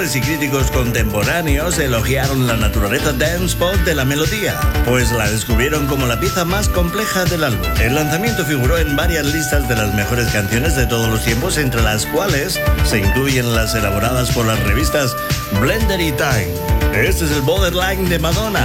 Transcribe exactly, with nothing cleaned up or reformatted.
productores y críticos contemporáneos elogiaron la naturaleza dance pop de la melodía, pues la descubrieron como la pieza más compleja del álbum. El lanzamiento figuró en varias listas de las mejores canciones de todos los tiempos, entre las cuales se incluyen las elaboradas por las revistas Blender y Time. Este es el Borderline de Madonna.